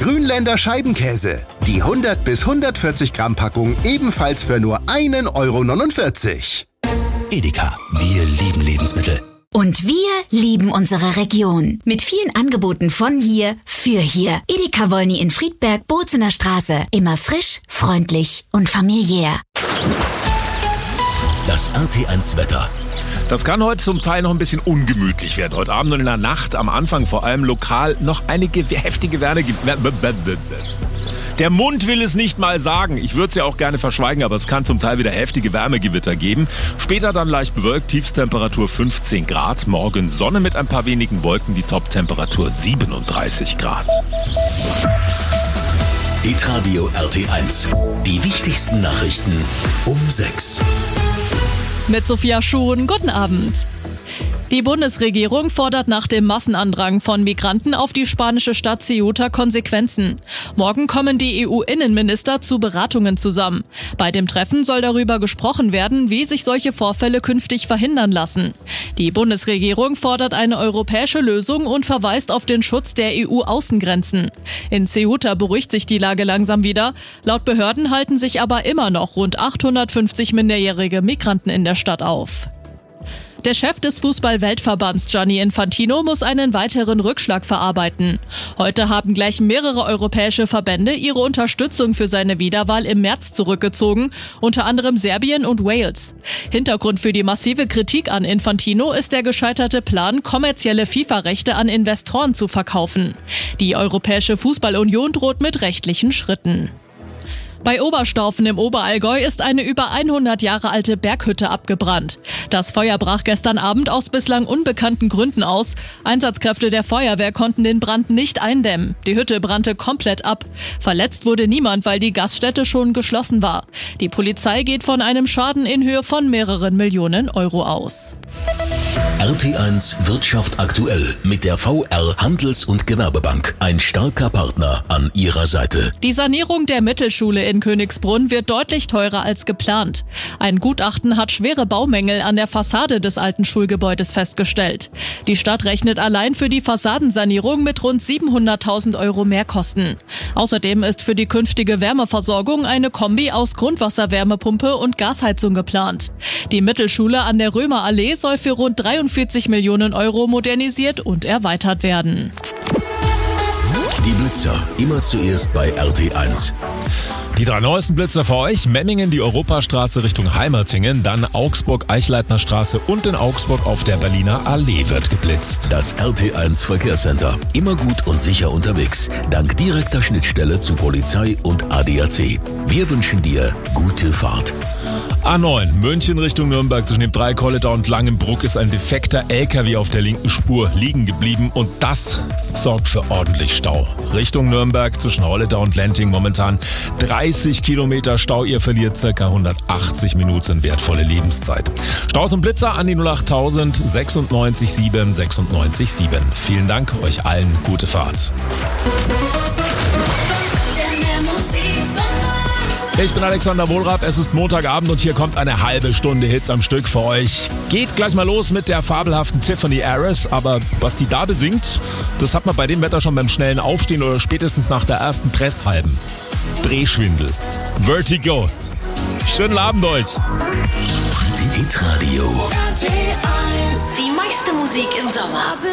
Grünländer Scheibenkäse. Die 100 bis 140 Gramm Packung ebenfalls für nur 1,49 €. Edeka, wir lieben Lebensmittel. Und wir lieben unsere Region. Mit vielen Angeboten von hier, für hier. Edeka Wolny in Friedberg, Bozener Straße. Immer frisch, freundlich und familiär. Das RT1 Wetter. Das kann heute zum Teil noch ein bisschen ungemütlich werden. Heute Abend und in der Nacht, am Anfang vor allem lokal, noch einige heftige Wärme. Der Mund will es nicht mal sagen. Ich würde es ja auch gerne verschweigen, aber es kann zum Teil wieder heftige Wärmegewitter geben. Später dann leicht bewölkt, Tiefstemperatur 15 Grad. Morgen Sonne mit ein paar wenigen Wolken, die Toptemperatur 37 Grad. Hitradio RT1. Die wichtigsten Nachrichten um 6. Mit Sophia Schuhn, guten Abend. Die Bundesregierung fordert nach dem Massenandrang von Migranten auf die spanische Stadt Ceuta Konsequenzen. Morgen kommen die EU-Innenminister zu Beratungen zusammen. Bei dem Treffen soll darüber gesprochen werden, wie sich solche Vorfälle künftig verhindern lassen. Die Bundesregierung fordert eine europäische Lösung und verweist auf den Schutz der EU-Außengrenzen. In Ceuta beruhigt sich die Lage langsam wieder. Laut Behörden halten sich aber immer noch rund 850 minderjährige Migranten in der Stadt auf. Der Chef des Fußball-Weltverbands Gianni Infantino muss einen weiteren Rückschlag verarbeiten. Heute haben gleich mehrere europäische Verbände ihre Unterstützung für seine Wiederwahl im März zurückgezogen, unter anderem Serbien und Wales. Hintergrund für die massive Kritik an Infantino ist der gescheiterte Plan, kommerzielle FIFA-Rechte an Investoren zu verkaufen. Die Europäische Fußballunion droht mit rechtlichen Schritten. Bei Oberstaufen im Oberallgäu ist eine über 100 Jahre alte Berghütte abgebrannt. Das Feuer brach gestern Abend aus bislang unbekannten Gründen aus. Einsatzkräfte der Feuerwehr konnten den Brand nicht eindämmen. Die Hütte brannte komplett ab. Verletzt wurde niemand, weil die Gaststätte schon geschlossen war. Die Polizei geht von einem Schaden in Höhe von mehreren Millionen Euro aus. RT1 Wirtschaft aktuell mit der VR Handels- und Gewerbebank. Ein starker Partner an ihrer Seite. Die Sanierung der Mittelschule in Königsbrunn wird deutlich teurer als geplant. Ein Gutachten hat schwere Baumängel an der Fassade des alten Schulgebäudes festgestellt. Die Stadt rechnet allein für die Fassadensanierung mit rund 700.000 € Mehrkosten. Außerdem ist für die künftige Wärmeversorgung eine Kombi aus Grundwasserwärmepumpe und Gasheizung geplant. Die Mittelschule an der Römerallee soll für rund 43 Millionen € modernisiert und erweitert werden. Die Blitzer, immer zuerst bei RT1. Die 3 neuesten Blitzer für euch: Memmingen, die Europastraße Richtung Heimertingen, dann Augsburg-Eichleitner Straße und in Augsburg auf der Berliner Allee wird geblitzt. Das RT1 Verkehrscenter. Immer gut und sicher unterwegs. Dank direkter Schnittstelle zu Polizei und ADAC. Wir wünschen dir gute Fahrt. A9, München Richtung Nürnberg zwischen dem Dreikolleter und Langenbruck ist ein defekter LKW auf der linken Spur liegen geblieben und das sorgt für ordentlich Stau. Richtung Nürnberg zwischen Holledau und Lenting momentan 30 Kilometer Stau, ihr verliert ca. 180 Minuten wertvolle Lebenszeit. Staus und Blitzer an die 08000 96 7 96 7. Vielen Dank, euch allen gute Fahrt. Ich bin Alexander Wohlrapp, es ist Montagabend und hier kommt eine halbe Stunde Hits am Stück für euch. Geht gleich mal los mit der fabelhaften Tiffany Harris, aber was die da besingt, das hat man bei dem Wetter schon beim schnellen Aufstehen oder spätestens nach der ersten Presshalben. Drehschwindel. Vertigo. Schönen Abend euch. Hitradio. Die meiste Musik im Sommer.